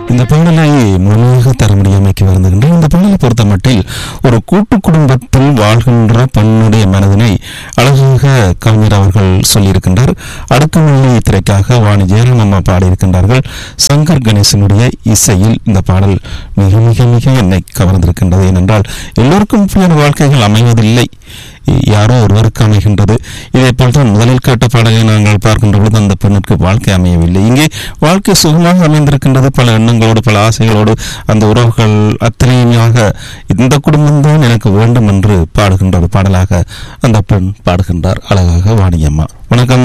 இந்த பாடலை முழுமையாக தர முடியாமைக்கு வருகின்றேன். இந்த பாடலை பொறுத்த மட்டில் ஒரு கூட்டு குடும்பத்தில் வாழ்கின்ற பெண்ணுடைய மனதினை அழகாக கவிஞர் அவர்கள் சொல்லியிருக்கின்றார். அடுக்குமல்லி திரைக்காக வாணி ஜெயராம் அம்மா பாடியிருக்கின்றார்கள். சங்கர் கணேசனுடைய இசையில் இந்த பாடல் மிக மிக மிக என்னை கவர்ந்திருக்கின்றது. ஏனென்றால் எல்லோருக்கும் வாழ்க்கைகள் அமைவதில்லை, யாரோ ஒருவருக்கு அமைகின்றது. இதே போல்தான் முதலில் கேட்ட பாடலை நாங்கள் பார்க்கின்ற பொழுது அந்த பெண்ணுக்கு வாழ்க்கை அமையவில்லை. இங்கே வாழ்க்கை சுகமாக அமைந்திருக்கின்றது. பல எண்ணங்களோடு பல ஆசைகளோடு அந்த உறவுகள் அத்தனையுமாக இந்த குடும்பம்தான் எனக்கு வேண்டும் என்று பாடுகின்றது. பாடலாக அந்த பெண் பாடுகின்றார் அழகாக வாணியம்மா. வணக்கம்,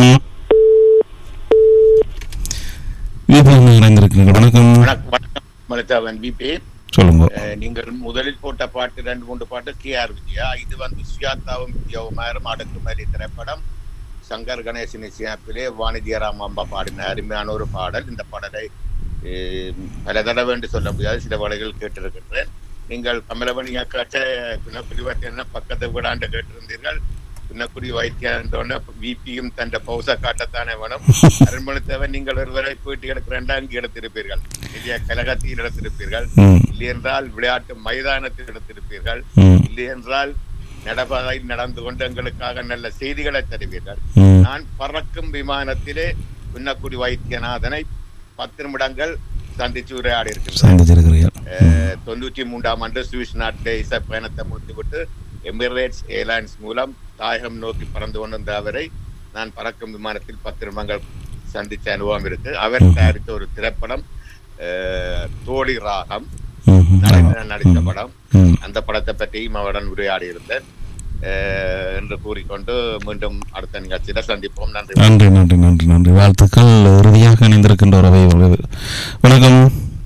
இணைந்திருக்கிறீர்கள். வணக்கம் சொல்லுங்க. நீங்கள் முதலில் போட்ட பாட்டு 2-3 பாட்டு KR விஜயா. இது சுஜாதாவும் விஜயகுமாரும் அடுக்குமல்லி திரைப்படம். சங்கர் கணேசன் இசையமைப்பிலே வாணி ஜெயராம் அம்மா பாடின அருமையான ஒரு பாடல். இந்த பாடலை பல தடவை என்று சொல்ல முடியாது, சில வழிகள் கேட்டிருக்கின்றேன். நீங்கள் கமலவணியா காட்ட என்ன பக்கத்தை விடாண்டு கேட்டிருந்தீர்கள். பின்னக்குடி வைத்தியாண்டோன்னு விபியும் தன் பௌசா காட்டத்தானே வேணும். அரண்மனைத்தவன் நீங்கள் ஒருவரை போயிட்டு எடுக்கிறேன்டா அங்கு எடுத்திருப்பீர்கள், இல்லையா கழகத்தில் எடுத்திருப்பீர்கள், இல்லை என்றால் விளையாட்டு மைதானத்தில் எடுத்திருப்பீர்கள், இல்லை என்றால் நடப்பதை நடந்து கொண்டு எங்களுக்காக நல்ல செய்திகளை தருவீர்கள். நான் பறக்கும் விமானத்திலே பின்னக்குடி வைத்தியநாதனை 10 நிமிடங்கள் சந்திச்சு உரையாடி இருக்கின்றேன். 93ஆம் ஆண்டு சுவிஸ் நாட்டிலே இசை பயணத்தை முடித்துவிட்டு எமிரேட்ஸ் ஏர்லைன்ஸ் மூலம் தாயகம் நோக்கி பறந்து கொண்டிருந்த அவரை நான் பறக்கும் விமானத்தில் 10 நிமிடங்கள் சந்திச்ச அனுபவம் இருக்கு. அவர் தயாரித்த ஒரு திரைப்படம் தோழி ராகம், நடித்த படம். அந்த படத்தை பற்றியும் அவருடன் உரையாடி இருந்தேன் என்று கூறிக்கொண்டு மீண்டும் அடுத்த நிகழ்ச்சியில சந்திப்போம். நன்றி நன்றி நன்றி நன்றி நன்றி. வாழ்த்துக்கள். இறுதியாக இணைந்திருக்கின்ற உறவை. வணக்கம்.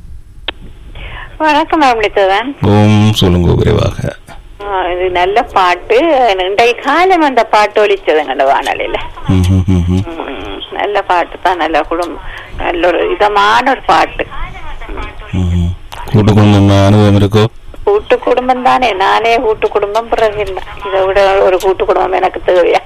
வணக்கம். ஓம், சொல்லுங்க விரைவாக. இது நல்ல பாட்டு. இன்றைய காலம் அந்த பாட்டு ஒலிச்சதுங்க வானொலியில. நல்ல பாட்டு தான், நல்ல குடும்பம், நல்ல ஒரு இதமான ஒரு பாட்டு. கூட்டு குடும்பம் அனுபவம் இருக்கோ? கூட்டு குடும்பம் தானே, நானே கூட்டு குடும்பம் பிறகு இல்லை. இதை விட ஒரு கூட்டு குடும்பம் எனக்கு தேவையா?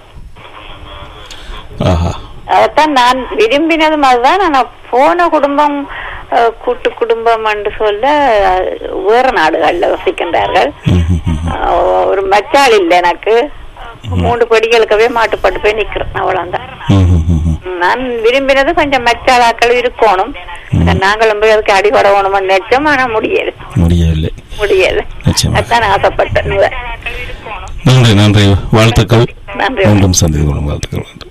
அதைத்தான் நான் விரும்பினதும் அதுதான். நான் போன குடும்பம் கூட்டு குடும்பம் என்று சொல்ல வேறு நாடுகள்ல வசிக்கின்றார்கள். ஒரு மச்சாள் இல்லை எனக்கு. 3 படிகளுக்கவே மாட்டுப்பட்டு போய் நிக்கிறேன், அவ்வளவுதான். நான் விரும்பினது கொஞ்சம் மச்சாளாக்கள் இருக்கணும். நாங்களும் போய் அதுக்கு அடிபடணும் நினைச்சோம், ஆனா முடியல. அதான் ஆசைப்பட்டேன். நன்றி நன்றி. வாழ்த்துக்கள். நன்றி. மீண்டும் சந்தித்து வாழ்த்துக்கள்.